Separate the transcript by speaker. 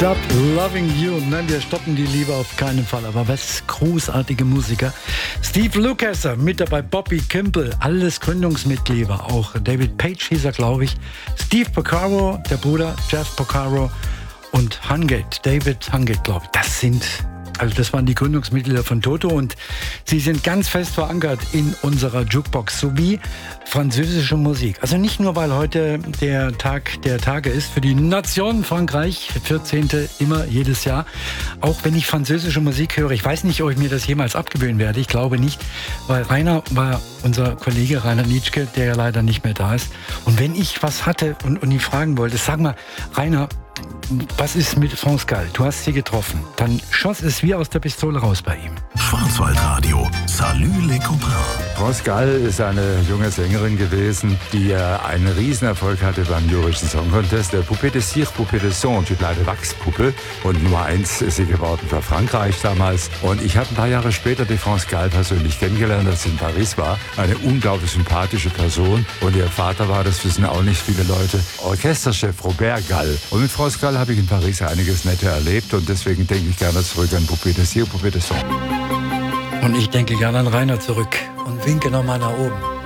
Speaker 1: Stop Loving You. Nein, wir stoppen die Liebe auf keinen Fall. Aber was großartige Musiker. Steve Lukather, mit dabei Bobby Kimball, alles Gründungsmitglieder. Auch David Page hieß er, glaube ich. Steve Porcaro, der Bruder, Jeff Porcaro und Hungate, David Hungate, glaube ich. Das waren die Gründungsmitglieder von Toto und sie sind ganz fest verankert in unserer Jukebox sowie französische Musik. Also nicht nur, weil heute der Tag der Tage ist für die Nation Frankreich, 14. immer jedes Jahr. Auch wenn ich französische Musik höre, ich weiß nicht, ob ich mir das jemals abgewöhnen werde. Ich glaube nicht, weil Rainer war unser Kollege Rainer Nitschke, der ja leider nicht mehr da ist. Und wenn ich was hatte und ihn fragen wollte, sag mal, Rainer, was ist mit France Gall? Du hast sie getroffen. Dann schoss es wie aus der Pistole raus bei ihm.
Speaker 2: Schwarzwaldradio. Salut les copains.
Speaker 3: France Gall ist eine junge Sängerin gewesen, die einen Riesenerfolg hatte beim Eurovision Song Contest. Der Poupée de Cire, Poupée de Son, die kleine Wachspuppe. Und Nummer 1 ist sie geworden für Frankreich damals. Und ich habe ein paar Jahre später die France Gall persönlich kennengelernt, als sie in Paris war. Eine unglaublich sympathische Person. Und ihr Vater war, das wissen auch nicht viele Leute, Orchesterchef Robert Gall. Und mit France Gall habe ich in Paris einiges Nette erlebt. Und deswegen denke ich gerne zurück an Poupée de Cire, Poupée de Son.
Speaker 1: Und ich denke gerne an Rainer zurück und winke nochmal nach oben.